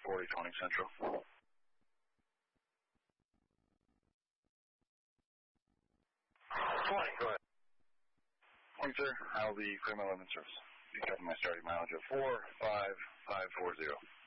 4020 Central. 20, go ahead. Morning, sir. I'll be clear my limit service. You got my starting mileage of 45540.